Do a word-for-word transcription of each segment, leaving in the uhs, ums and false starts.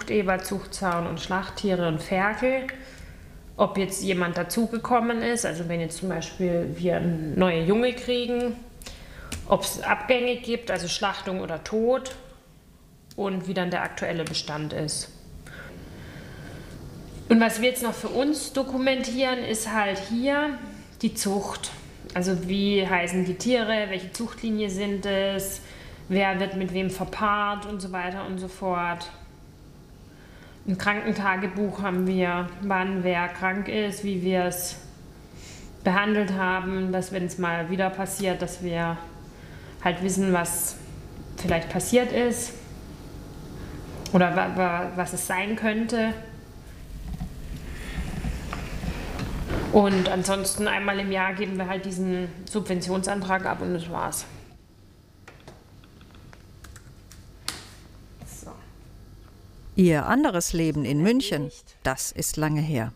Zuchteber, Zuchtzaun und Schlachttiere und Ferkel. Ob jetzt jemand dazugekommen ist, also wenn jetzt zum Beispiel wir neue Junge kriegen, ob es Abgänge gibt, also Schlachtung oder Tod und wie dann der aktuelle Bestand ist. Und was wir jetzt noch für uns dokumentieren, ist halt hier die Zucht. Also wie heißen die Tiere, welche Zuchtlinie sind es, wer wird mit wem verpaart und so weiter und so fort. Ein Krankentagebuch haben wir, wann wer krank ist, wie wir es behandelt haben, dass wenn es mal wieder passiert, dass wir halt wissen, was vielleicht passiert ist oder wa wa was es sein könnte. Und ansonsten einmal im Jahr geben wir halt diesen Subventionsantrag ab und das war's. So. Ihr anderes Leben in München, das ist lange her.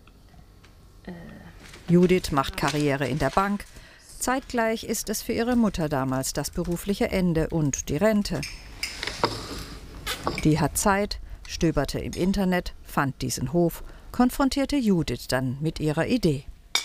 Judith macht Karriere in der Bank. Zeitgleich ist es für ihre Mutter damals das berufliche Ende und die Rente. Die hat Zeit, stöberte im Internet, fand diesen Hof, konfrontierte Judith dann mit ihrer Idee.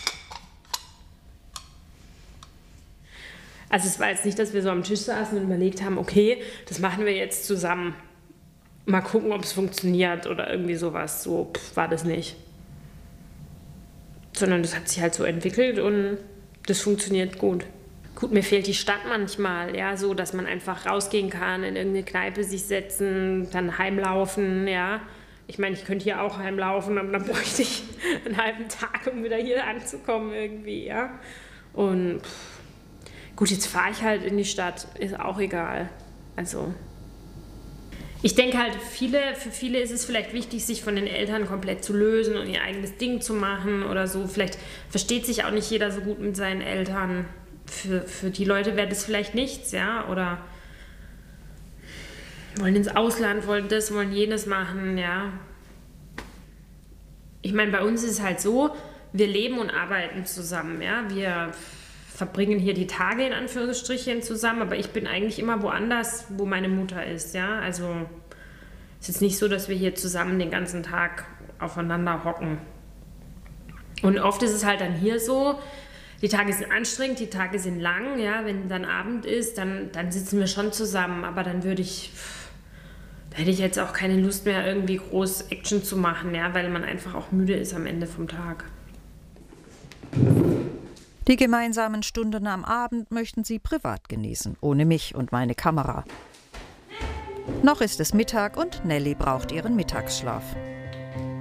Also es war jetzt nicht, dass wir so am Tisch saßen und überlegt haben, okay, das machen wir jetzt zusammen. Mal gucken, ob es funktioniert oder irgendwie sowas. So pff, war das nicht. Sondern das hat sich halt so entwickelt und das funktioniert gut. Gut, mir fehlt die Stadt manchmal, ja, so, dass man einfach rausgehen kann, in irgendeine Kneipe sich setzen, dann heimlaufen, ja. Ich meine, ich könnte hier auch heimlaufen, aber dann bräuchte ich einen halben Tag, um wieder hier anzukommen irgendwie, ja. Und pff, gut, jetzt fahre ich halt in die Stadt, ist auch egal. Also, ich denke halt, viele, für viele ist es vielleicht wichtig, sich von den Eltern komplett zu lösen und ihr eigenes Ding zu machen oder so. Vielleicht versteht sich auch nicht jeder so gut mit seinen Eltern. Für, für die Leute wäre das vielleicht nichts, ja, oder wollen ins Ausland, wollen das, wollen jenes machen, ja. Ich meine, bei uns ist es halt so, wir leben und arbeiten zusammen, ja. Wir verbringen hier die Tage in Anführungsstrichen zusammen, aber ich bin eigentlich immer woanders, wo meine Mutter ist, ja. Also es ist jetzt nicht so, dass wir hier zusammen den ganzen Tag aufeinander hocken. Und oft ist es halt dann hier so, die Tage sind anstrengend, die Tage sind lang, ja, wenn dann Abend ist, dann, dann sitzen wir schon zusammen, aber dann würde ich, da hätte ich jetzt auch keine Lust mehr, irgendwie groß Action zu machen, ja, weil man einfach auch müde ist am Ende vom Tag. Die gemeinsamen Stunden am Abend möchten sie privat genießen, ohne mich und meine Kamera. Noch ist es Mittag und Nelly braucht ihren Mittagsschlaf.